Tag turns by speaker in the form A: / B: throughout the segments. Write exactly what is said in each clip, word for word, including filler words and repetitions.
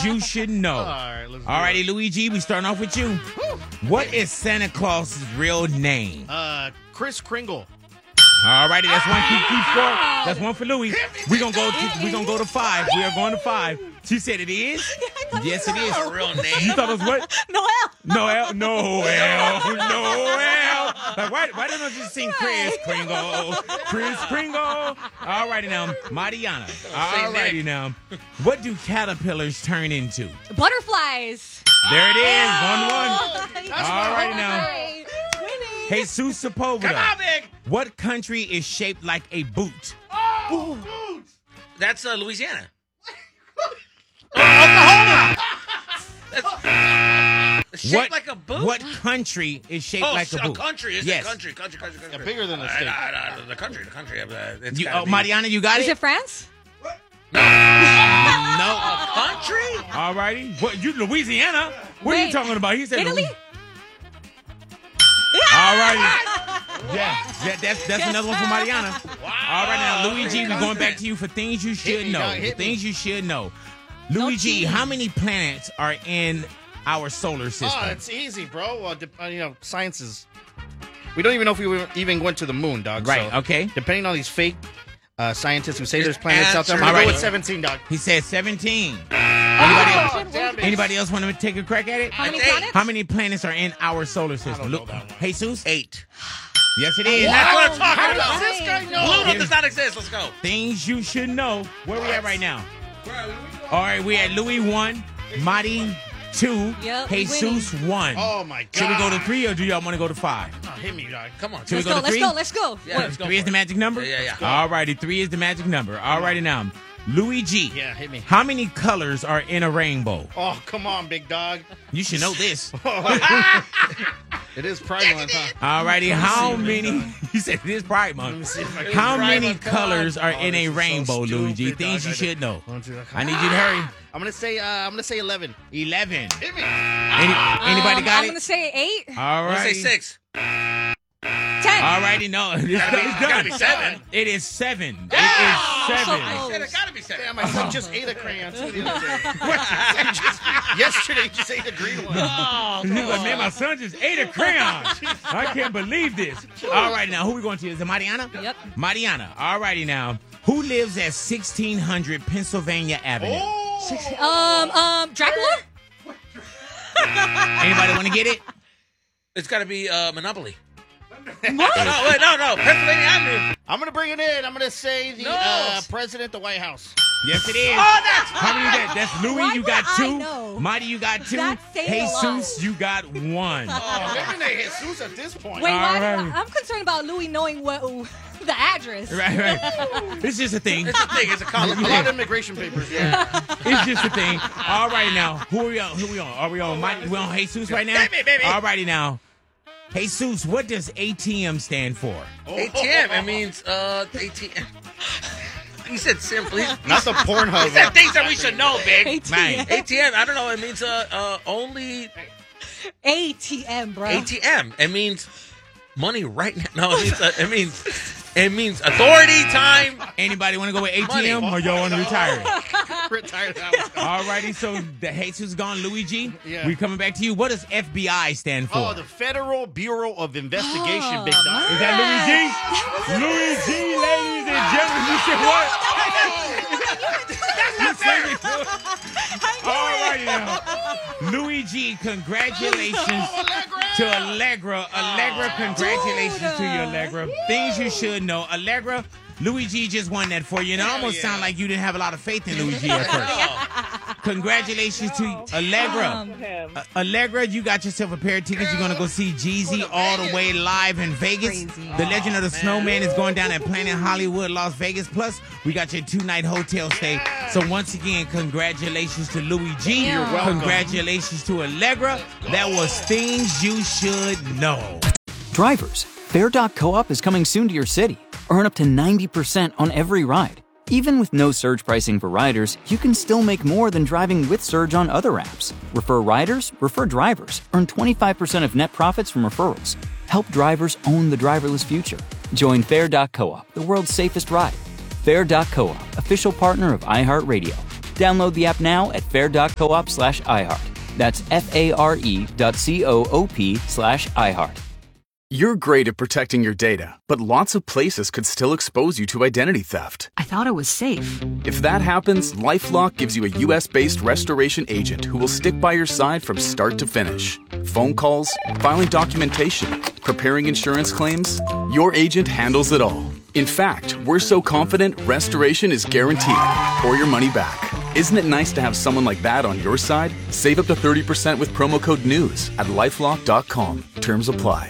A: you should know.
B: All right, let's do
A: All righty,
B: it.
A: Luigi, we starting off with you. What is Santa Claus's real name?
B: Uh, Chris Kringle.
A: All righty, that's one. Keep, keep score. That's one for Louis. We're gonna go to we gonna go to five. We are going to five. She said it is. Yes, it is.
C: A real name.
A: You thought it was what?
D: Noel.
A: Noel, Noel, Noel. Like, why, why didn't I just sing Chris Kringle? Chris Kringle. All righty now, Mariana. All righty now. What do caterpillars turn into?
D: Butterflies.
A: There it is. One one.
D: That's
A: All righty now.
D: Winning.
A: Jesus Sepulveda.
C: Come on, big.
A: What country is shaped like a boot?
C: Oh, that's uh, Louisiana. Oh, Oklahoma. That's shaped
A: What,
C: like a boot.
A: what country is shaped
C: Oh,
A: like a boot?
C: country. Is
A: yes.
C: it country? Country, country, country.
B: Yeah, bigger than a state.
C: Uh, uh, uh, the country, the country. Uh, it's
A: You,
C: gotta
A: oh,
C: be-
A: Mariana, you got
D: Is
A: it?
D: it France?
A: No.
C: Country?
A: All righty. What, you Louisiana? What are you
D: Wait.
A: talking about? He said
D: Italy?
A: Louis- All righty. Yeah, that, that's that's
D: Yes,
A: another one for
D: sir.
A: Mariana. All right, now, Luigi, we're going back to you for things you should
B: me,
A: know.
B: dog, hit
A: Things
B: me.
A: you should know. Luigi,
D: cheating.
A: how many planets are in our solar system?
B: Oh, it's easy, bro. Uh, de- uh, you know, science is. We don't even know if we even went to the moon, dog.
A: Right,
B: So,
A: okay.
B: Depending on these fake uh, scientists who say there's planets out there, I'm
C: Answer.
B: gonna go
A: All
B: with
A: right.
B: seventeen, dog.
A: He said seventeen. Anybody,
B: Oh,
A: else,
B: damn it.
A: anybody else want to take a crack at it?
D: How many
C: That's eight.
D: planets?
A: How many planets are in our solar system?
B: know
A: Look,
B: that one.
A: Jesus?
C: Eight.
A: Yes, it is.
C: That's what I'm
D: How
C: talking
D: does
C: about.
D: this guy
C: Pluto
A: Here's-
C: does not exist. Let's go.
A: Things you should know. Where we at right now? All right, we at Louis one, Marty two,
D: Yep,
A: Jesus one.
B: Oh my god.
A: Should we go to three or do y'all want to go to five?
B: Oh, hit me, dog.
C: Come on.
A: Should we
D: Let's
A: go
D: go,
A: to
D: let's
A: three?
D: go, let's go.
C: Yeah,
D: What?
C: let's go
A: Three is
C: for
A: the
C: it.
A: magic number?
C: Yeah, yeah, yeah.
A: All righty, three is the magic number. All righty now. Luigi.
B: Yeah, hit me.
A: How many colors are in a rainbow?
B: Oh, come on, big dog.
A: You should know this.
B: It is Pride Month, huh?
A: All righty, how many? You said it is Pride
B: Let me
A: Month.
B: see if I can.
A: How
C: Pride
A: many
C: Month, come on.
A: colors are
B: Oh,
A: in
B: this
A: a
B: is so
A: rainbow, Luigi?
B: stupid,
A: Things
B: dog.
A: you should know.
B: One, two,
A: I need you to hurry.
B: I'm gonna say. Uh, I'm gonna say eleven.
A: Eleven.
B: Hit me.
A: Any, anybody
D: Um,
A: got
D: I'm
A: it?
D: going to say eight,
A: All
C: I'm gonna
A: right.
C: say six.
D: ten.
A: All righty, no. It's, it's
C: Gotta
A: done.
C: be seven.
A: It is seven. It is
D: so
A: seven.
D: close.
C: Said it gotta be seven.
B: Damn, my son just ate a crayon too the other day. Yesterday, he just ate a green one.
A: He's like, man, my son just ate a crayon. I can't believe this. All right, now, who we going to? Is it Mariana?
D: Yep.
A: Mariana. All righty, now. Who lives at sixteen hundred Pennsylvania Avenue?
D: Um, um, Dracula?
A: Anybody want to get it?
C: It's gotta be uh, Monopoly. What? No, wait, no, no. Pennsylvania Avenue.
B: I'm gonna bring it in. I'm gonna say the
C: No.
B: uh, president, the White House.
A: Yes, it is.
C: Oh, that's
A: How many you got? That's Louis,
D: Why
A: you
D: would
A: got
D: I
A: two.
D: know?
A: Marty, you got two.
D: That's saying a
A: Jesus,
D: lot.
A: you got one.
B: Oh, eliminate Jesus at this point.
D: Wait,
A: All
D: why?
A: right.
D: I'm concerned about Louis knowing what the address.
A: Right, right. It's just a thing.
C: It's a thing. It's a
B: A
C: college.
B: lot of immigration papers. Yeah.
A: It's just a thing. All right, now. Who are we on? Who are we on? Are we on Marty? We on Jesus right now?
C: Baby, baby.
A: All righty, now. Jesus, what does A T M stand for?
C: A T M. It means uh, A T M. He said simply.
B: Not the Pornhub.
C: He said things that we should know, big.
D: A T
A: Right.
D: M.
C: A T M. I don't know. It means uh, uh only
D: A T M, bro.
C: A T M. It means money right now. No, it means uh, it means it means authority, time.
A: Anybody want to go with A T M
C: Money.
A: or y'all want to retire?
B: Retired. That was-
A: All righty, so the Jesus gone, Luigi.
B: Yeah.
A: We coming back to you. What does F B I stand for?
B: Oh, the Federal Bureau of Investigation,
D: Oh,
B: big dog.
A: Is that Louis G? Louis G, ladies and gentlemen. You said what? You said it. All right now. Louis G, congratulations to Allegra. Allegra, congratulations to you, Allegra. Things you should know. Allegra, Louis G just won that for you. And it almost sounded like you didn't have a lot of faith in Louis G at first. Congratulations to Allegra. Uh, Allegra, you got yourself a pair of tickets. You're going to go see Jeezy all the way live in Vegas.
D: Crazy.
A: The Legend of the Snowman is going down at Planet Hollywood, Las Vegas. Plus, we got your two-night hotel stay. So once again, congratulations to Louis G.
D: You're welcome.
A: Congratulations to Allegra. That was Things You Should Know.
E: Drivers, Fair dot Co-op is coming soon to your city. Earn up to ninety percent on every ride. Even with no surge pricing for riders, you can still make more than driving with Surge on other apps. Refer riders, refer drivers. Earn twenty-five percent of net profits from referrals. Help drivers own the driverless future. Join Fair dot Co-op, the world's safest ride. Fair dot Co-op, official partner of iHeartRadio. Download the app now at fair.coop slash iHeart. That's F-A-R-E dot C-O-O-P slash iHeart.
F: You're great at protecting your data, but lots of places could still expose you to identity theft.
G: I thought it was safe.
F: If that happens, LifeLock gives you a U S-based restoration agent who will stick by your side from start to finish. Phone calls, filing documentation, preparing insurance claims, your agent handles it all. In fact, we're so confident restoration is guaranteed or your money back. Isn't it nice to have someone like that on your side? Save up to thirty percent with promo code NEWS at lifelock dot com. Terms apply.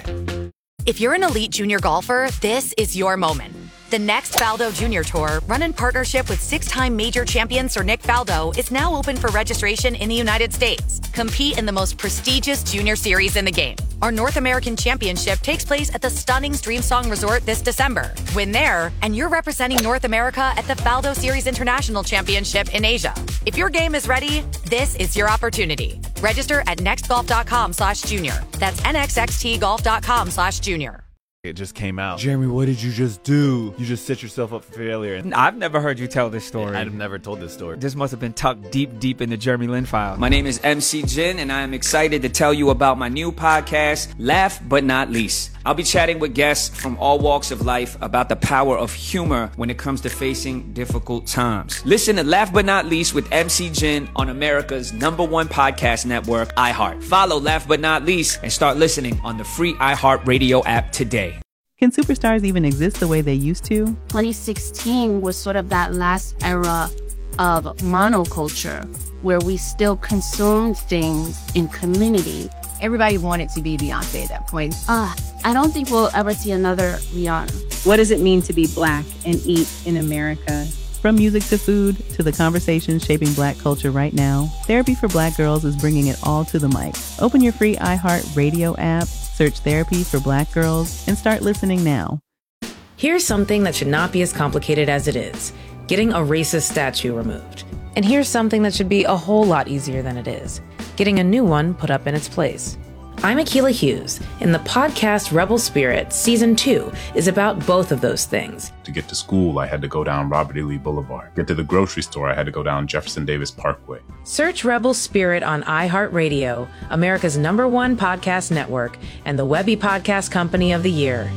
H: If you're an elite junior golfer, this is your moment. The next Faldo Junior Tour, run in partnership with six-time major champion Sir Nick Faldo, is now open for registration in the United States. Compete in the most prestigious junior series in the game. Our North American Championship takes place at the stunning Streamsong Resort this December. Win there, and you're representing North America at the Faldo Series International Championship in Asia. If your game is ready, this is your opportunity. Register at nextgolf.com slash junior. That's nxxtgolf.com slash junior.
I: It just came out. Jeremy, what did you just do? You just set yourself up for failure.
J: I've never heard you tell this story.
I: I've never told this story.
J: This must have been tucked deep, deep in the Jeremy Lin file.
K: My name is M C Jin, and I am excited to tell you about my new podcast, Laugh But Not Least. I'll be chatting with guests from all walks of life about the power of humor when it comes to facing difficult times. Listen to Laugh But Not Least with M C Jin on America's number one podcast network, iHeart. Follow Laugh But Not Least and start listening on the free iHeart Radio app today.
L: Can superstars even exist the way they used to?
M: twenty sixteen was sort of that last era of monoculture where we still consumed things in community.
N: Everybody wanted to be Beyonce at that point.
M: Uh, I don't think we'll ever see another Rihanna.
L: What does it mean to be Black and eat in America? From music to food to the conversations shaping Black culture right now, Therapy for Black Girls is bringing it all to the mic. Open your free iHeart Radio app, search Therapy for Black Girls, and start listening now.
O: Here's something that should not be as complicated as it is: getting a racist statue removed. And here's something that should be a whole lot easier than it is: getting a new one put up in its place. I'm Akilah Hughes, and the podcast Rebel Spirit Season two is about both of those things.
P: To get to school, I had to go down Robert E. Lee Boulevard. Get to the grocery store, I had to go down Jefferson Davis Parkway.
O: Search Rebel Spirit on iHeartRadio, America's number one podcast network, and the Webby Podcast Company of the Year.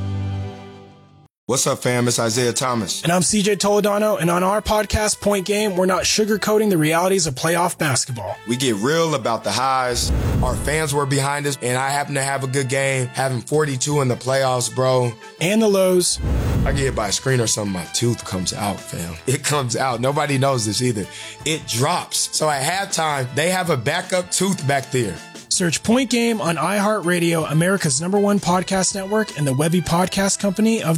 Q: What's up, fam? It's Isaiah Thomas.
R: And I'm C J Toledano, and on our podcast, Point Game, we're not sugarcoating the realities of playoff basketball.
Q: We get real about the highs. Our fans were behind us, and I happen to have a good game, having forty-two in the playoffs, bro.
R: And the lows.
Q: I get hit by a screen or something, my tooth comes out, fam. It comes out. Nobody knows this either. It drops. So at halftime, they have a backup tooth back there.
R: Search Point Game on iHeartRadio, America's number one podcast network, and the Webby Podcast Company of